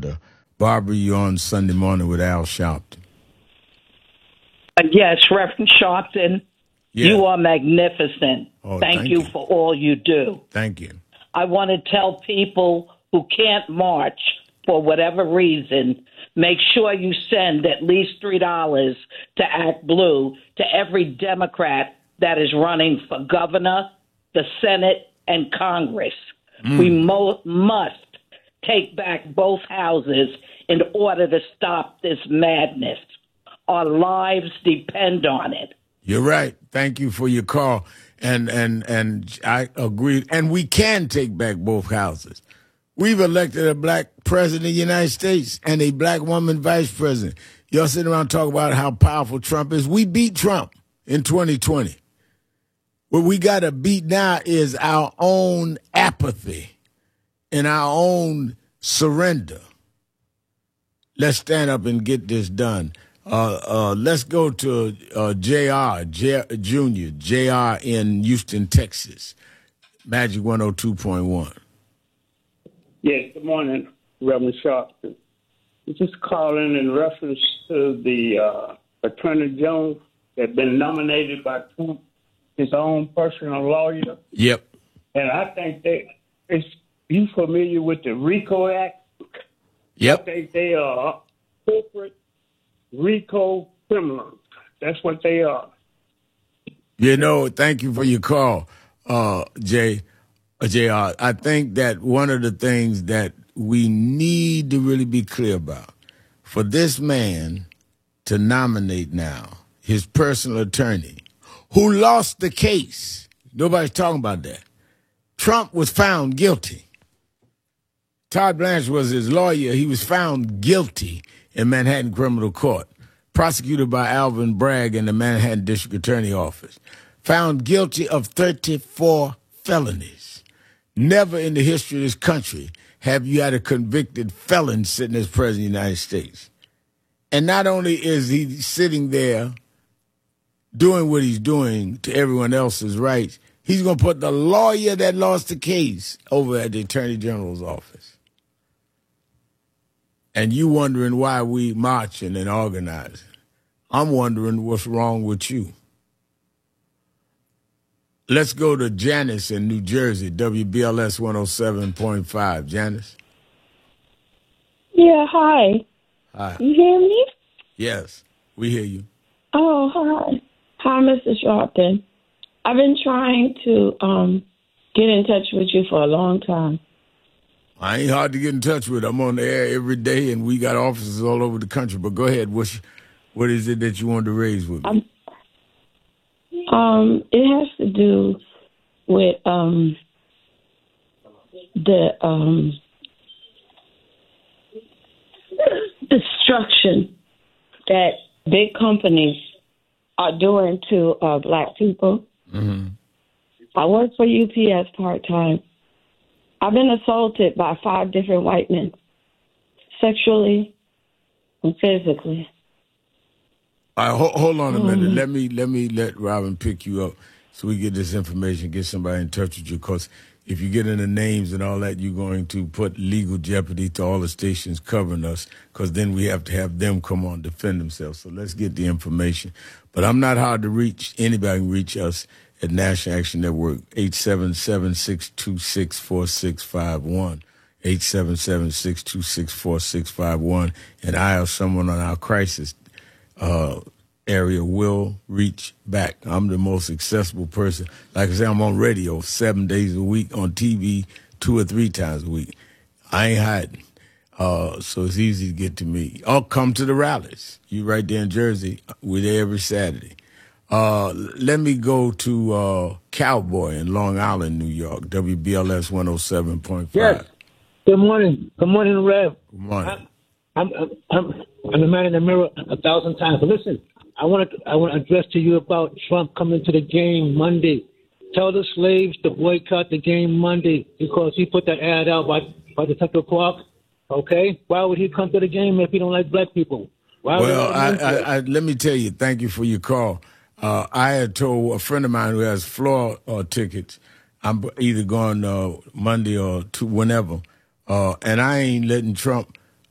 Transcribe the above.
Florida. Barbara, you're on Sunday morning with Al Sharpton. Yes, Reverend Sharpton, you are magnificent. Thank you for all you do. Thank you. I want to tell people who can't march for whatever reason, make sure you send at least $3 to Act Blue to every Democrat that is running for governor, the Senate, and Congress. We must take back both houses in order to stop this madness. Our lives depend on it. You're right. Thank you for your call. And I agree. And we can take back both houses. We've elected a black president of the United States and a black woman vice president. Y'all sitting around talking about how powerful Trump is. We beat Trump in 2020. What we got to beat now is our own apathy and our own surrender. Let's stand up and get this done. Let's go to JR in Houston, Texas. Magic 102.1. Yes, good morning, Reverend Sharpton. I'm just calling in reference to the Attorney General that's been nominated by Trump, his own personal lawyer. Yep. And I think you familiar with the RICO Act? Yep. I think they are corporate RICO criminals. That's what they are. You know, thank you for your call, JR. I think that one of the things that we need to really be clear about, for this man to nominate now his personal attorney, who lost the case. Nobody's talking about that. Trump was found guilty. Todd Blanche was his lawyer. He was found guilty in Manhattan Criminal Court, prosecuted by Alvin Bragg in the Manhattan District Attorney Office, found guilty of 34 felonies. Never in the history of this country have you had a convicted felon sitting as president of the United States. And not only is he sitting there doing what he's doing to everyone else's rights, he's going to put the lawyer that lost the case over at the Attorney General's office. And you wondering why we marching and organizing. I'm wondering what's wrong with you. Let's go to Janice in New Jersey, WBLS 107.5. Janice? Yeah, hi. Hi. You hear me? Yes, we hear you. Oh, hi. Hi, Mr. Sharpton. I've been trying to get in touch with you for a long time. I ain't hard to get in touch with. I'm on the air every day, and we got offices all over the country. But go ahead. What is it that you wanted to raise with me? It has to do with the destruction that big companies are doing to black people. Mm-hmm. I work for UPS part-time. I've been assaulted by 5 different white men, sexually and physically. All right, hold on a minute. Let me let Robin pick you up so we get this information, get somebody in touch with you. Because if you get into names and all that, you're going to put legal jeopardy to all the stations covering us, because then we have to have them come on defend themselves. So let's get the information. But I'm not hard to reach. Anybody can reach us at National Action Network, 877-626-4651. 877-626-4651. And I or someone on our crisis area will reach back. I'm the most accessible person. Like I say, I'm on radio 7 days a week, on TV 2 or 3 times a week. I ain't hiding. So it's easy to get to me. Or come to the rallies. You right there in Jersey. We're there every Saturday. Let me go to Cowboy in Long Island, New York, WBLS 107.5. Yes. Good morning. Good morning, Rev. Good morning. I'm the man in the mirror 1,000 times. But listen, I want to address to you about Trump coming to the game Monday. Tell the slaves to boycott the game Monday because he put that ad out by Detective Clark. Okay? Why would he come to the game if he don't like black people? Let me tell you, thank you for your call. I had told a friend of mine who has floor tickets, I'm either going Monday or whenever, and I ain't letting Trump